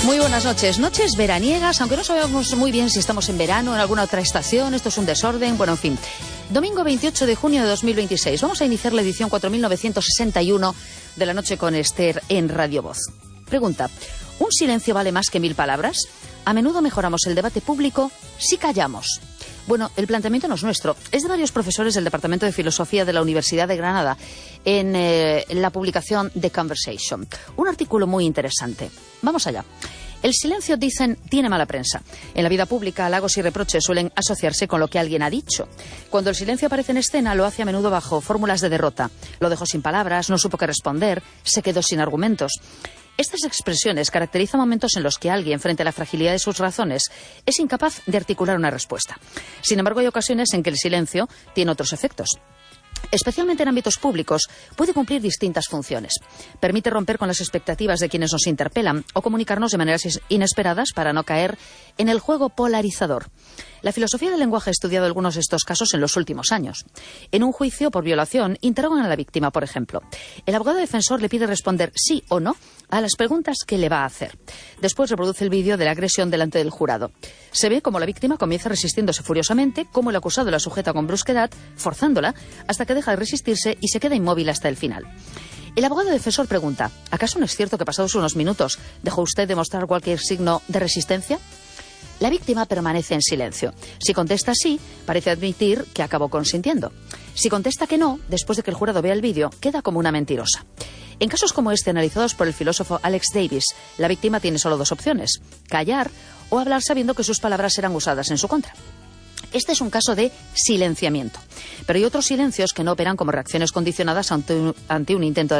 Muy buenas noches. Noches veraniegas, aunque no sabemos muy bien si estamos en verano o en alguna otra estación. Esto es un desorden. Bueno, en fin. Domingo 28 de junio de 2026. Vamos a iniciar la edición 4961 de La Noche con Esther en Radio Voz. Pregunta: ¿un silencio vale más que 1000 palabras? A menudo mejoramos el debate público si callamos. Bueno, el planteamiento no es nuestro, es de varios profesores del Departamento de Filosofía de la Universidad de Granada en la publicación The Conversation. Un artículo muy interesante. Vamos allá. El silencio, dicen, tiene mala prensa. En la vida pública, halagos y reproches suelen asociarse con lo que alguien ha dicho. Cuando el silencio aparece en escena, lo hace a menudo bajo fórmulas de derrota. Lo dejó sin palabras, no supo qué responder, se quedó sin argumentos. Estas expresiones caracterizan momentos en los que alguien, frente a la fragilidad de sus razones, es incapaz de articular una respuesta. Sin embargo, hay ocasiones en que el silencio tiene otros efectos. Especialmente en ámbitos públicos, puede cumplir distintas funciones. Permite romper con las expectativas de quienes nos interpelan o comunicarnos de maneras inesperadas para no caer en el juego polarizador. La filosofía del lenguaje ha estudiado algunos de estos casos en los últimos años. En un juicio por violación, interrogan a la víctima, por ejemplo. El abogado defensor le pide responder sí o no a las preguntas que le va a hacer. Después reproduce el vídeo de la agresión delante del jurado. Se ve cómo la víctima comienza resistiéndose furiosamente, cómo el acusado la sujeta con brusquedad, forzándola, hasta que deja de resistirse y se queda inmóvil hasta el final. El abogado defensor pregunta: ¿acaso no es cierto que pasados unos minutos dejó usted de mostrar cualquier signo de resistencia? La víctima permanece en silencio. Si contesta sí, parece admitir que acabó consintiendo. Si contesta que no, después de que el jurado vea el vídeo, queda como una mentirosa. En casos como este, analizados por el filósofo Alex Davis, la víctima tiene solo dos opciones: callar o hablar sabiendo que sus palabras serán usadas en su contra. Este es un caso de silenciamiento. Pero hay otros silencios que no operan como reacciones condicionadas ante un intento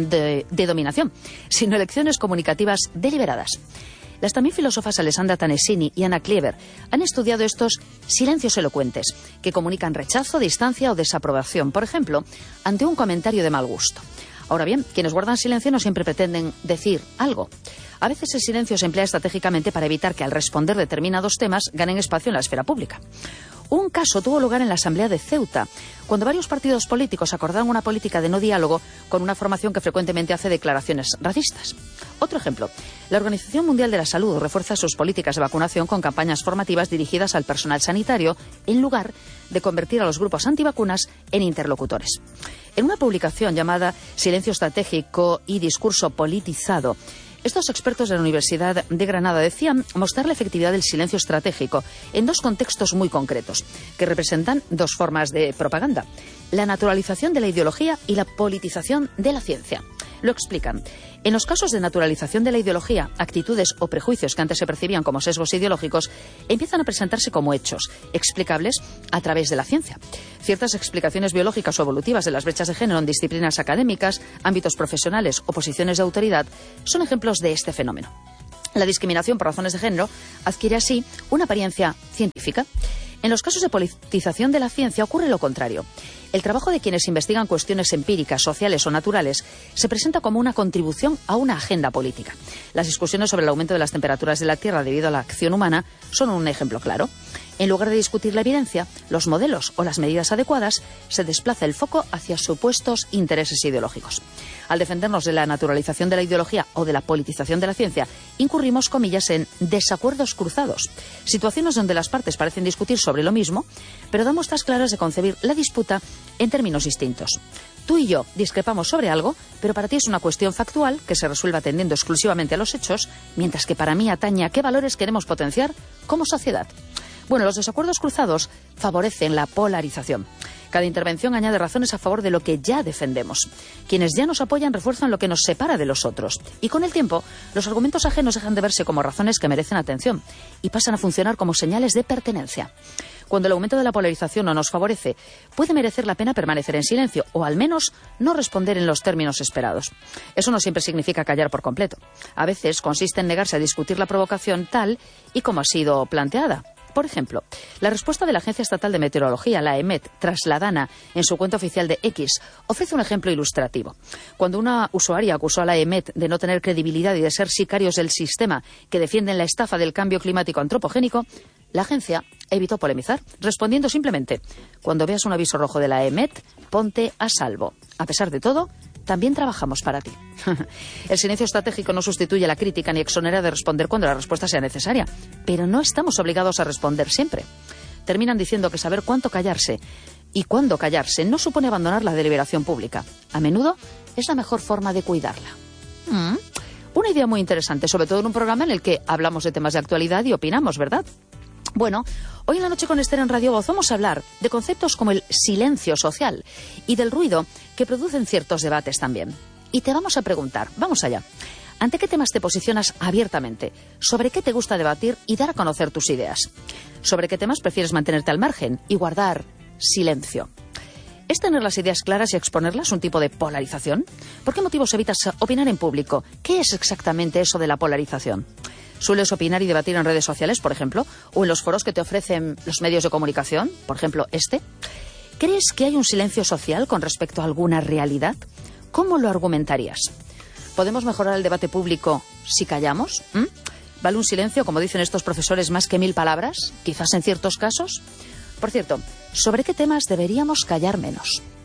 de dominación, sino elecciones comunicativas deliberadas. Las también filósofas Alessandra Tanesini y Anna Clever han estudiado estos silencios elocuentes, que comunican rechazo, distancia o desaprobación, por ejemplo, ante un comentario de mal gusto. Ahora bien, quienes guardan silencio no siempre pretenden decir algo. A veces el silencio se emplea estratégicamente para evitar que al responder determinados temas ganen espacio en la esfera pública. Un caso tuvo lugar en la Asamblea de Ceuta, cuando varios partidos políticos acordaron una política de no diálogo con una formación que frecuentemente hace declaraciones racistas. Otro ejemplo: la Organización Mundial de la Salud refuerza sus políticas de vacunación con campañas formativas dirigidas al personal sanitario, en lugar de convertir a los grupos antivacunas en interlocutores. En una publicación llamada Silencio estratégico y discurso politizado, estos expertos de la Universidad de Granada decían mostrar la efectividad del silencio estratégico en dos contextos muy concretos, que representan dos formas de propaganda: la naturalización de la ideología y la politización de la ciencia. Lo explican. En los casos de naturalización de la ideología, actitudes o prejuicios que antes se percibían como sesgos ideológicos empiezan a presentarse como hechos, explicables a través de la ciencia. Ciertas explicaciones biológicas o evolutivas de las brechas de género en disciplinas académicas, ámbitos profesionales o posiciones de autoridad son ejemplos de este fenómeno. La discriminación por razones de género adquiere así una apariencia científica. En los casos de politización de la ciencia ocurre lo contrario. El trabajo de quienes investigan cuestiones empíricas, sociales o naturales se presenta como una contribución a una agenda política. Las discusiones sobre el aumento de las temperaturas de la Tierra debido a la acción humana son un ejemplo claro. En lugar de discutir la evidencia, los modelos o las medidas adecuadas, se desplaza el foco hacia supuestos intereses ideológicos. Al defendernos de la naturalización de la ideología o de la politización de la ciencia, incurrimos, comillas, en desacuerdos cruzados, situaciones donde las partes parecen discutir sobre lo mismo, pero dan muestras claras de concebir la disputa en términos distintos. Tú y yo discrepamos sobre algo, pero para ti es una cuestión factual que se resuelve atendiendo exclusivamente a los hechos, mientras que para mí atañe a qué valores queremos potenciar como sociedad. Bueno, los desacuerdos cruzados favorecen la polarización. Cada intervención añade razones a favor de lo que ya defendemos. Quienes ya nos apoyan refuerzan lo que nos separa de los otros. Y con el tiempo, los argumentos ajenos dejan de verse como razones que merecen atención y pasan a funcionar como señales de pertenencia. Cuando el aumento de la polarización no nos favorece, puede merecer la pena permanecer en silencio o al menos no responder en los términos esperados. Eso no siempre significa callar por completo. A veces consiste en negarse a discutir la provocación tal y como ha sido planteada. Por ejemplo, la respuesta de la Agencia Estatal de Meteorología, la EMET, tras la DANA, en su cuenta oficial de X, ofrece un ejemplo ilustrativo. Cuando una usuaria acusó a la EMET de no tener credibilidad y de ser sicarios del sistema que defienden la estafa del cambio climático antropogénico, la agencia evitó polemizar, respondiendo simplemente: cuando veas un aviso rojo de la EMET, ponte a salvo. A pesar de todo, también trabajamos para ti. El silencio estratégico no sustituye la crítica ni exonera de responder cuando la respuesta sea necesaria, pero no estamos obligados a responder siempre. Terminan diciendo que saber cuánto callarse y cuándo callarse no supone abandonar la deliberación pública. A menudo es la mejor forma de cuidarla. Una idea muy interesante, sobre todo en un programa en el que hablamos de temas de actualidad y opinamos, ¿verdad? Bueno, hoy en la noche con Esther en Radio Voz vamos a hablar de conceptos como el silencio social y del ruido que producen ciertos debates también. Y te vamos a preguntar, vamos allá, ¿ante qué temas te posicionas abiertamente? ¿Sobre qué te gusta debatir y dar a conocer tus ideas? ¿Sobre qué temas prefieres mantenerte al margen y guardar silencio? ¿Es tener las ideas claras y exponerlas un tipo de polarización? ¿Por qué motivos evitas opinar en público? ¿Qué es exactamente eso de la polarización? ¿Sueles opinar y debatir en redes sociales, por ejemplo? ¿O en los foros que te ofrecen los medios de comunicación? Por ejemplo, este. ¿Crees que hay un silencio social con respecto a alguna realidad? ¿Cómo lo argumentarías? ¿Podemos mejorar el debate público si callamos? ¿Vale un silencio, como dicen estos profesores, más que 1000 palabras? Quizás en ciertos casos. Por cierto, ¿sobre qué temas deberíamos callar menos?